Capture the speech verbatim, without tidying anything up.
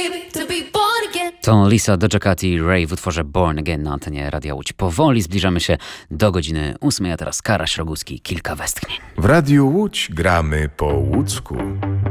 To Lisa Dojokati, Ray w utworze Born Again na antenie Radia Łódź. Powoli zbliżamy się do godziny ósmej, a teraz Karaś Roguski, kilka westchnień. W Radiu Łódź gramy po łódzku.